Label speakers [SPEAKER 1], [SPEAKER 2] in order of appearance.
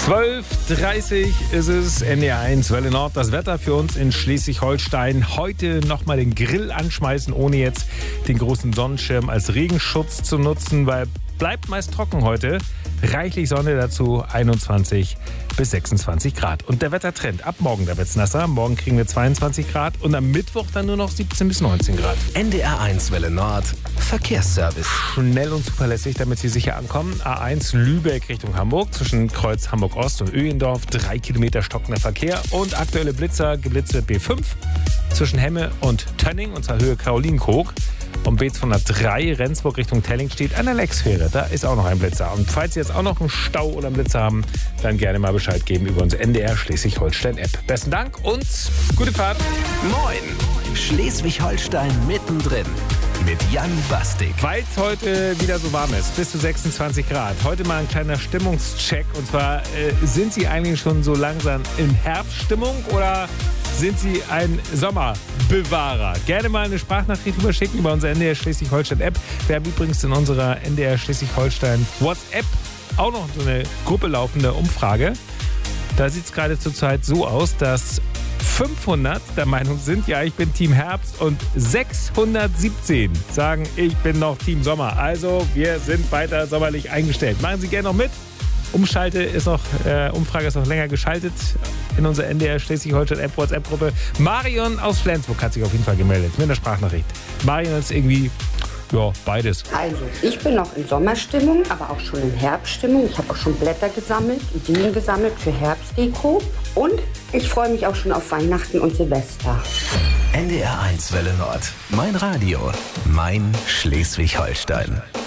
[SPEAKER 1] 12:30 ist es, NDR1 Welle Nord. Das Wetter für uns in Schleswig-Holstein. Heute nochmal den Grill anschmeißen, ohne jetzt den großen Sonnenschirm als Regenschutz zu nutzen, weil bleibt meist trocken heute. Reichlich Sonne dazu, 21 bis 26 Grad. Und der Wettertrend, ab morgen, da wird's nasser. Morgen kriegen wir 22 Grad und am Mittwoch dann nur noch 17 bis 19 Grad.
[SPEAKER 2] NDR1 Welle Nord, Verkehrsservice.
[SPEAKER 1] Schnell und zuverlässig, damit Sie sicher ankommen. A1 Lübeck Richtung Hamburg, zwischen Kreuz Hamburg-Ost und Öhendorf. 3 Kilometer stockender Verkehr und aktuelle Blitzer. Geblitzt wird B5 zwischen Hemme und Tönning, und zwar Höhe Karolinenkrog. Um B203 Rendsburg Richtung Telling steht an der Lexfähre. Da ist auch noch ein Blitzer. Und falls Sie jetzt auch noch einen Stau oder einen Blitzer haben, dann gerne mal Bescheid geben über unsere NDR Schleswig-Holstein-App. Besten Dank und gute Fahrt.
[SPEAKER 2] Moin, Schleswig-Holstein mittendrin mit Jan Bastik.
[SPEAKER 1] Weil es heute wieder so warm ist, bis zu 26 Grad. Heute mal ein kleiner Stimmungscheck. Und zwar, sind Sie eigentlich schon so langsam in Herbststimmung oder sind Sie ein Sommerbewahrer? Gerne mal eine Sprachnachricht überschicken über unsere NDR Schleswig-Holstein-App. Wir haben übrigens in unserer NDR Schleswig-Holstein WhatsApp auch noch so eine Gruppe laufende Umfrage. Da sieht es gerade zurzeit so aus, dass 500 der Meinung sind, ja, ich bin Team Herbst, und 617 sagen, ich bin noch Team Sommer. Also wir sind weiter sommerlich eingestellt. Machen Sie gerne noch mit. Umfrage ist noch länger geschaltet in unserer NDR Schleswig-Holstein-App WhatsApp-Gruppe. Marion aus Flensburg hat sich auf jeden Fall gemeldet mit einer Sprachnachricht. Marion ist irgendwie, ja, beides.
[SPEAKER 3] Also, ich bin noch in Sommerstimmung, aber auch schon in Herbststimmung. Ich habe auch schon Blätter gesammelt, Ideen gesammelt für Herbstdeko. Und ich freue mich auch schon auf Weihnachten und Silvester.
[SPEAKER 2] NDR1 Welle Nord, mein Radio, mein Schleswig-Holstein.